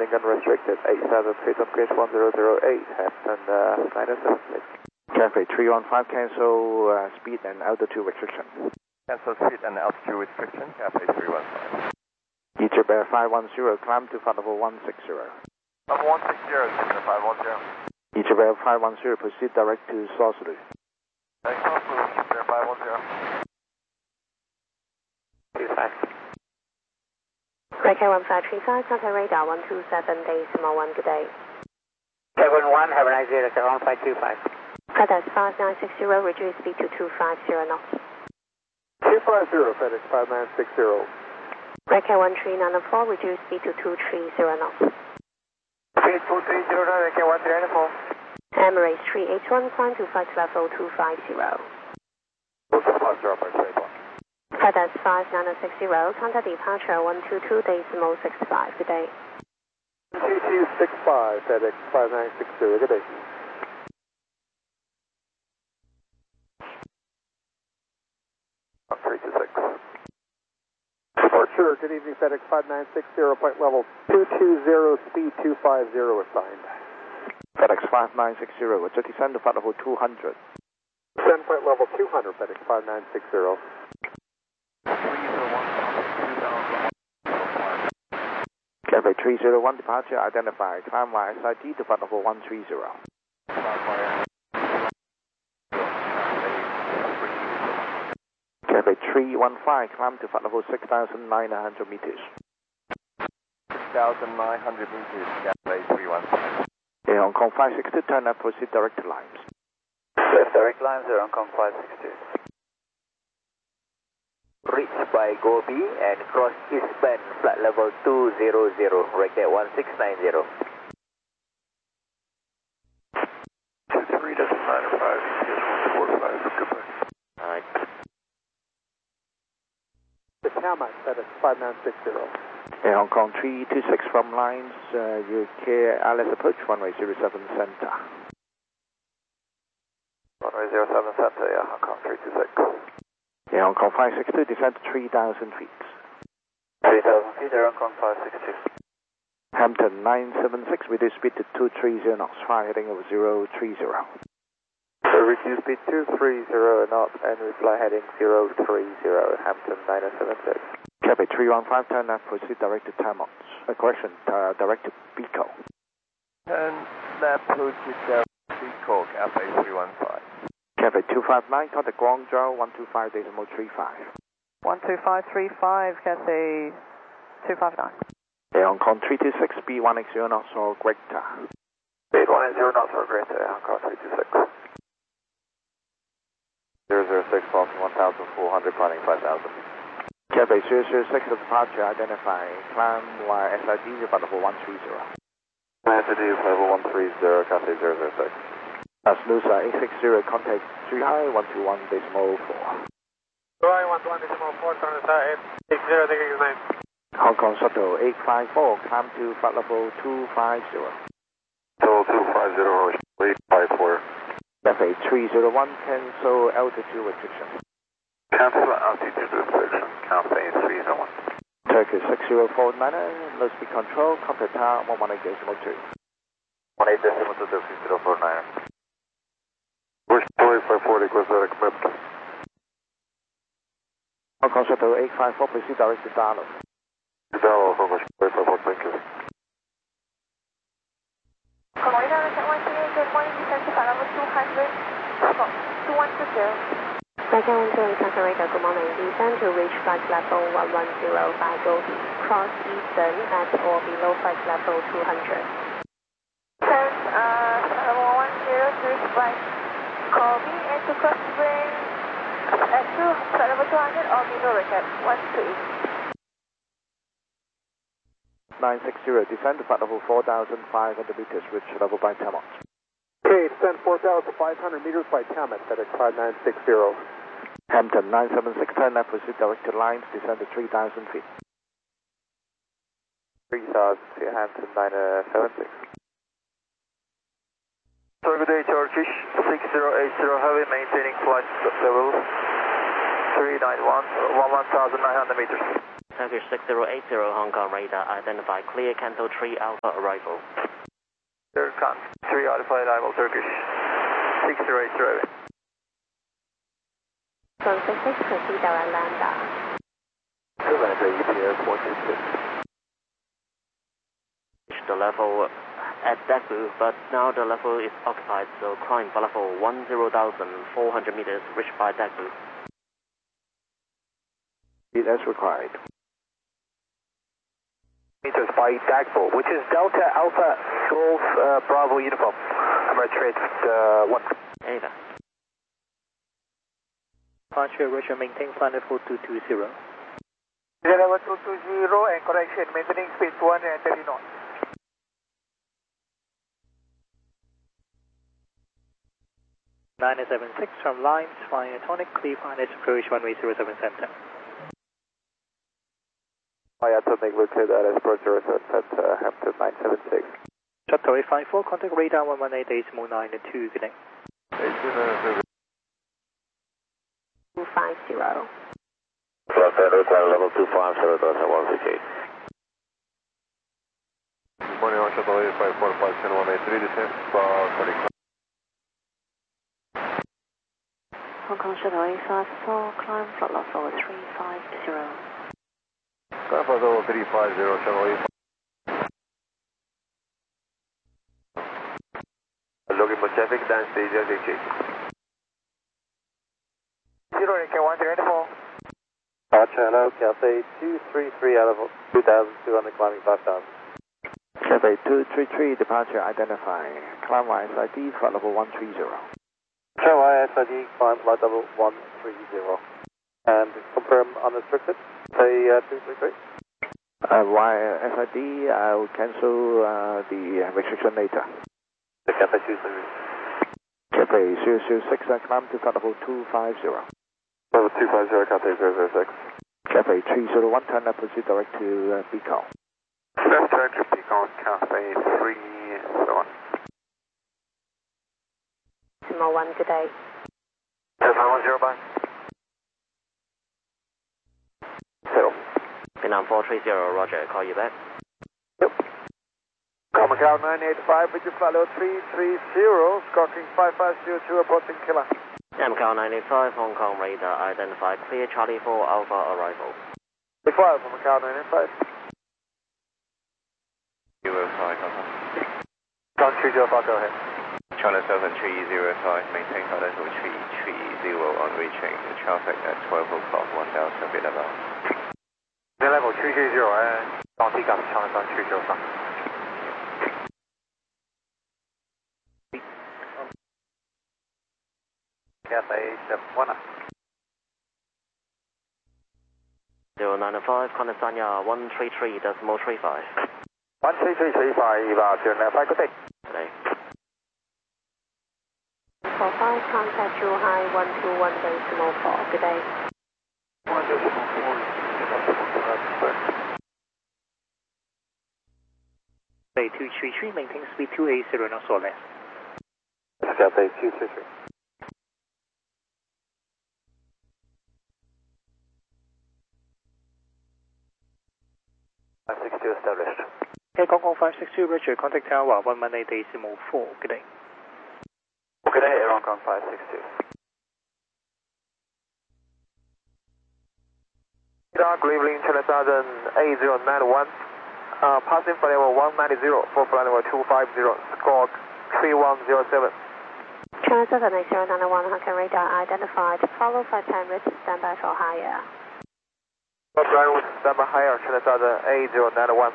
landing unrestricted, 8,000 feet on gauge 1008, Hampton 976. Cafe 315, cancel speed and altitude restriction. Cancel speed and altitude restriction, Cafe 315. Egypt Air 510, climb to flight level 160. Level 160, Egypt 510. Egypt Air 510, proceed direct to Sausalito. Thanks, Sausalito, Egypt Air 510. 25. Record 1535, contact radar 127.1, good day. 7-1, have a nice day, Record 1525. FedEx 5960, reduce speed to 250 knots. 250, FedEx 5960. Record 1394, reduce speed to 230 knots. Speed 230, Record 1394. Emirates 381, climb to flight level 250. FedEx 5960, contact departure 122.65, good day. 2265, FedEx 5960, good day. Departure, good evening, FedEx 5960, point level 220, speed 250 assigned. FedEx 5960, just descend to flight level 200. Descend point level 200, FedEx 5960. Cafe 301, departure identified, climb via SID to flight level 130. Cafe 315, climb to flight level 6,900 meters. 6,900 meters, Cafe 315. Air Hong Kong 562, turn left, proceed direct to Limes. Left direct Limes, Air Hong Kong 562. Reach by Gobi and cross eastbound flight level 200, record 1690. 23.95, Alright. The Tamak, FedEx 5960. Air Hong Kong 326 from Limes, UK Alice approach, runway 07 center. Runway 07 center, yeah, Hong Kong 326. Air Hong Kong 562, descend to 3,000 feet. 3,000 feet, Air Hong Kong 562. Hampton 976, reduce speed to 230 knots, fly heading over 030. So reduce speed 230 knots and we fly heading 030, Hampton 976. Cafe 315, turn left, proceed direct to Tamont. Correction, direct to Pico. Turn left, proceed direct to Pico, Cafe 315. Cafe 259, contact Guangzhou 125.35. 12535, Cathay 259. Air Hong Kong 326, speed 180 knots or greater. Speed 180 knots or greater, Air Hong Kong 326. 006, passing 1,400, climbing 5,000. Cafe 006, departure identifying, climb via SID to flight level 130. SID level 130, Cafe 006. Nusa 860, contact 3 high 121.4. 121.4, turn aside 860, take it 9. Hong Kong Shuttle 854, climb to flight level 250. Level 250, 854. Cafe 301, cancel altitude restriction. Cancel altitude restriction, Cafe 301. Turkish 6049, low speed control, contact tower 118.2. 118.2, 6049. Wish 540, Quebec, Quebec. Hong Kong Shuttle 854, proceed direct to Dallas. Dallas, Hong Kong 540, thank you. Florida, good morning, descend to flight level 200, 2120. Record 128, contact radar, good morning, descend to reach flight level 110 by Gobi, cross eastern at or below flight level 200. Turn level 110 to reach flight Gobi and to cross bring at flight level 200 or below record 128. 960, descend to flight level 4,500 meters, reach level by Tamont. Okay, descend 4,500 meters by Tamont, FedEx 5960. Hampton 976, turn left, proceed direct to Limes, descend to 3,000 feet. 3,000 feet, Hampton 976. So good day, Turkish 6080 Heavy, maintaining flight level 391, 11,900 meters. Turkish 6080 Hong Kong radar, identify clear Canto 3 Alpha arrival. Turkan 3 Alpha arrival, Turkish 6080. 166, proceed direct lander. EPS 126. The level at Daegu, but now the level is occupied, so climb for level 10,400 meters, reached by Daegu. As required. Meters by Daegu, which is Delta Alpha Golf Bravo uniform. Ameritrade 1. Ava. Departure, Russia, maintain flight level 220. Level 220 and correction, maintaining speed 230 knots. (976) from lines, flying Atonic, clear finance approach runway 07 center. Atonic, located at approach 07 center, Hampton 976. Shuttle 854, contact radar 118.9 good day. 250. Level 250, Delta 168. Good morning, Shuttle 854, flight 183, descent, Hong Kong Shuttle 854, climb flight level 350. Climb flight level 350, Shuttle 854. Looking for traffic, down stage, Zero, K134. Hello, Cathay 233 out of 2,200, climbing 5,000. Cathay 233, departure identifying. Climb YSID, flight level 130. YSID, climb flight level 130. And confirm unrestricted, say 233. YSID, I'll cancel the restriction later. The Cathay 233. Cathay 006, climb to flight level 250. Level 250, Cathay 006. Cathay 301, turn left, proceed direct to Beacon. Left turn to Beacon, Cathay 301. Decimal 1, good day. Decimal 10, bye. Settle. Vietnam 430, roger, call you back. Yep. Macau 985, with your flight level 330, squawking 5502, approaching Killer. MCAL 985, Hong Kong radar, identify clear Charlie 4 Alpha arrival. 5 from Macau 985. Kilo 5, Alpha. Country Joe, go ahead. China 7305, maintain flight level 330 on reaching the traffic at 12 o'clock, 1,000 feet above. Level 330, Don't take up China 305. Cathay 71. 095, contact Sanya 133.35. 13335, turn left, good day. Good day. 45, contact Zhuhai 121.4, good day. 233, maintain speed 280 knots or less. Cathay 233. Established. Okay, Hong Kong 562, Roger, contact tower 118.4, good day. Good day, Hong Kong 562. Cleveland, China Southern 8091, passing flight level 190 for flight level 250, squawk 3107. China Southern 8091, Hong Kong radar identified, follow 510 reach, standby for higher. Standby higher, China Southern 8091.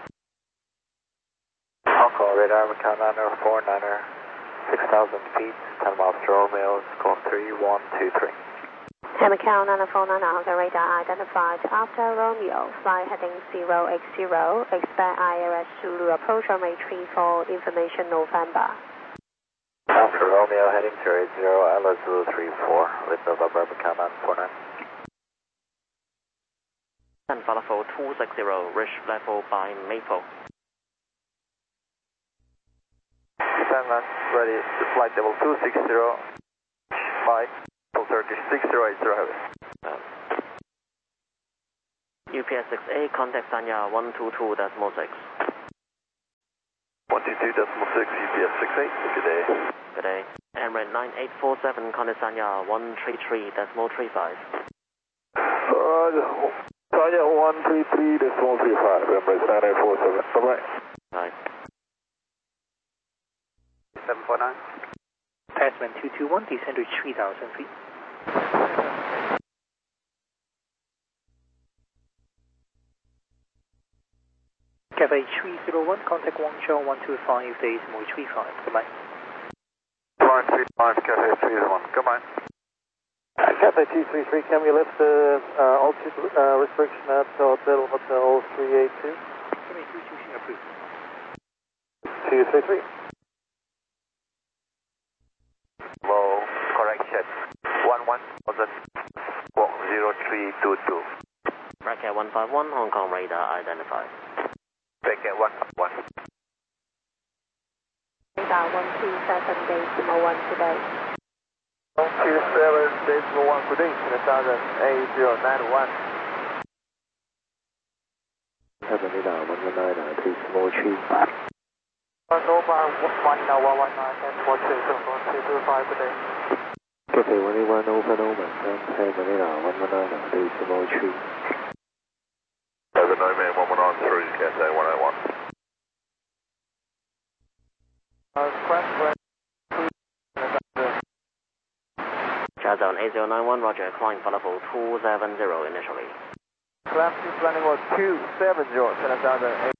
Hong Kong radar, Macau 9049er, 6,000 feet, 10 miles to Romeo, squawk 3123. Macau 949, Hong Kong radar identified, after Romeo, fly heading 080, expect ILS Zulu approach runway 34, information November. After Romeo heading 080, ILS Zulu 34, with November, Macau 949. And for level 260, reach level by Maple. Descent ready to flight level 260, flight, Turkish 6080 heavy. UPS 68, contact Sanya 122.6. 122.6, UPS 68, good day. Good day. Emirates 9847, contact Sanya 133.35. Sanya 133.35, Emirates 9847, bye-bye. Bye. 749. Tasman 221, descend to 3,000 feet. Cathay 301, contact Guangzhou 125.35, goodbye. 135, Cathay 301, goodbye. Cathay 233, can we lift the altitude restriction at Hotel 382? Cathay 223 approved. 233. Low, correction, 11,000.0322. Bracket 151, Hong Kong radar identified. Bracket 151. Radar 127.1 today. 127.1 today, China 8091. Manila 119, please small tree. Nova 119, small tree, 225 today. Cathay 181 over Norman, Manila 119, please small tree. Over Nomad 113, Cathay 101. Shutdown 8091, roger, climb for level 270 initially. Class 2 planning was 270, China 8091.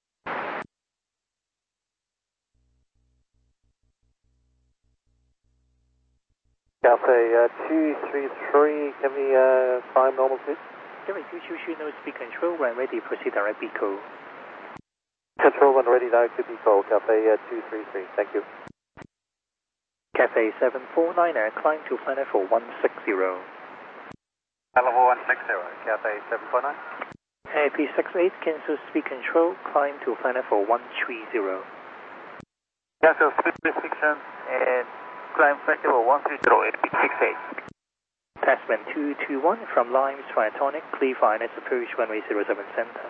Cathay 233, can we climb normal speed? Cathay 222, no speed control, when ready, proceed direct Bico. Control when ready, direct to Bico, Cathay 233, thank you. Cathay 749, climb to planet for 160. Level 160, Cathay 749. AP68, cancel speed control, climb to planet for 130. Cancel speed restriction and climb flexible 130, AP68. Tasman 221 from Limes Triatonic, clear for INS approach runway 07 center.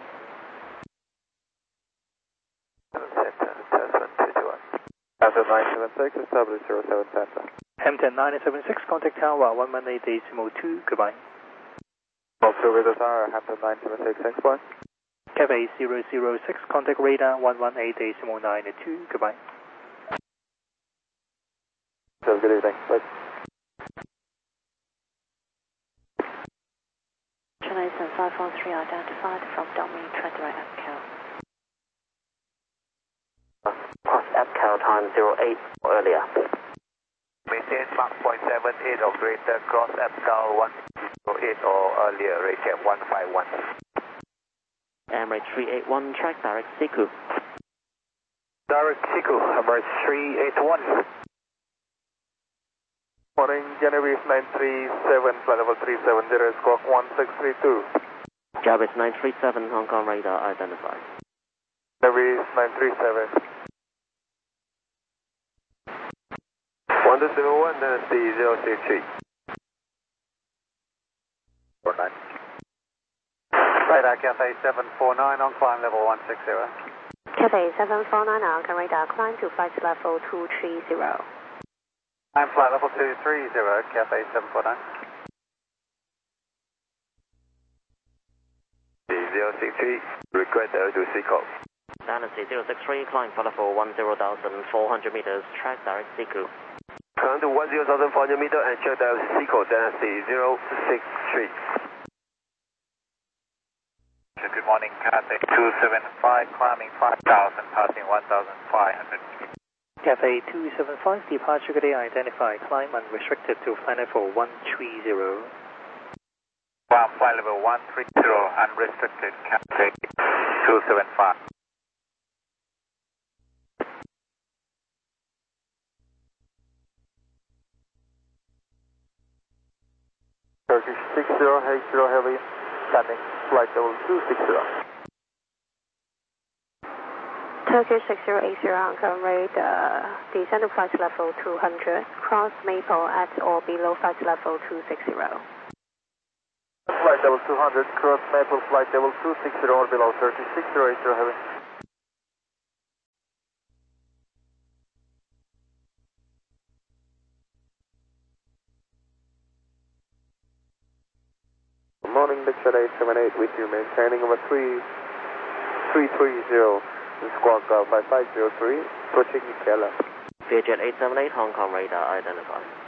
Tasman 221. Hampton 976, establish 07 center. Hampton 976, contact tower 118.2, goodbye. Also with the tower, Hampton 976, thanks, bye. Cathay 006, contact radar 118.92, goodbye. Have a good evening, bye. China 543 identified from Domi, try direct Apcal. Pass Apcal time 08 or earlier. Maintain Mach 0.78 or greater, cross Apcal 108 or earlier, rate 151. Emirates 381, track direct Siku. Direct Siku, Emirates 381. Morning, January 937, flight level 370, squawk 1632. Jarvis 937, Hong Kong radar identified. January 937. 1201, Dynasty 063. 49. Radar Cathay 749 on climb level 160. Cathay 749, Hong Kong radar, climb to flight level 230. I'm flight level 230, Cathay 749. 063, request L2 Seacoast. Dynasty 063, climb for level 10,400 meters, track direct Siku. Climb to 10,400 meters and check the Seacoast, Dynasty 063. Good morning, Cathay 275, climbing 5,000, passing 1,500. Cathay 275, departure today identified, climb unrestricted to planet for 130. Flight level 130, unrestricted, Cathay 275. Turkish 60, heavy, standing, flight level 260. Turkish 6080, Hong Kong radar, descend to flight level 200, cross Maple at or below flight level 260. Flight Level 200, cross Maple flight level 260 or below 36080 heavy. Good morning, Bixer 878 with you, maintaining over 3330, squawk 5503, approaching Keller. Vietjet 878, Hong Kong radar identified.